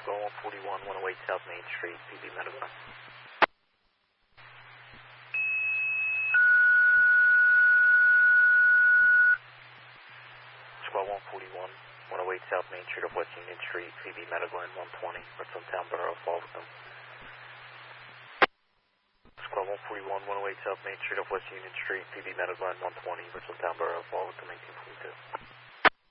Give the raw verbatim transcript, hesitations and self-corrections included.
Squad one forty-one, one oh eight South Main Street, P B Medical. Squad one forty-one, one oh eight South Main Street of West Union Street, P B Medical and one twenty, Richland Town Borough of Fulton. Squad one forty-one, one oh eight South Main Street of West Union Street, P B Medical and one twenty, Richland Town Borough of Fulton, eighteen forty-two.